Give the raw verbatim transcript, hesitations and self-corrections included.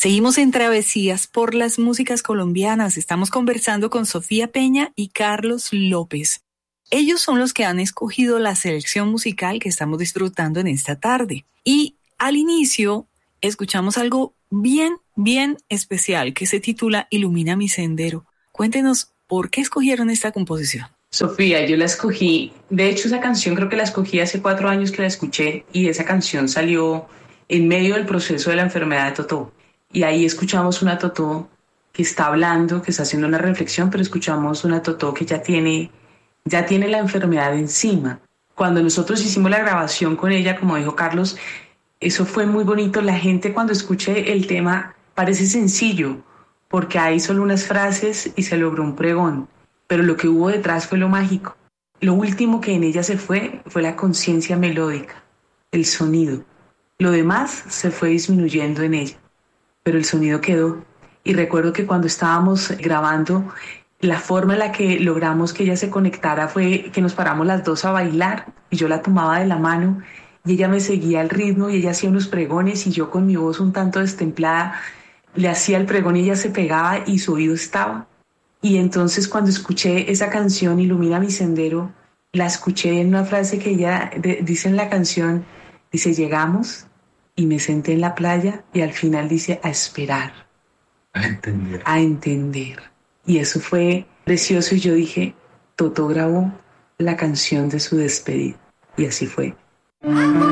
Seguimos en Travesías por las músicas colombianas. Estamos conversando con Sofía Peña y Carlos López. Ellos son los que han escogido la selección musical que estamos disfrutando en esta tarde. Y al inicio escuchamos algo bien, bien especial que se titula Ilumina mi sendero. Cuéntenos por qué escogieron esta composición. Sofía, yo la escogí, de hecho esa canción creo que la escogí hace cuatro años que la escuché y esa canción salió en medio del proceso de la enfermedad de Totó. Y ahí escuchamos una Totó que está hablando, que está haciendo una reflexión, pero escuchamos una Totó que ya tiene, ya tiene la enfermedad encima. Cuando nosotros hicimos la grabación con ella, como dijo Carlos, eso fue muy bonito. La gente cuando escuche el tema parece sencillo, porque hay solo unas frases y se logró un pregón. Pero lo que hubo detrás fue lo mágico. Lo último que en ella se fue fue la conciencia melódica, el sonido. Lo demás se fue disminuyendo en ella, pero el sonido quedó. Y recuerdo que cuando estábamos grabando, la forma en la que logramos que ella se conectara fue que nos paramos las dos a bailar y yo la tomaba de la mano y ella me seguía el ritmo y ella hacía unos pregones y yo con mi voz un tanto destemplada le hacía el pregón y ella se pegaba y su oído estaba. Y entonces cuando escuché esa canción, Ilumina mi sendero, la escuché en una frase que ella de, dice en la canción, dice, llegamos y me senté en la playa y al final dice, a esperar. A entender. A entender. Y eso fue precioso y yo dije, Totó grabó la canción de su despedida. Y así fue.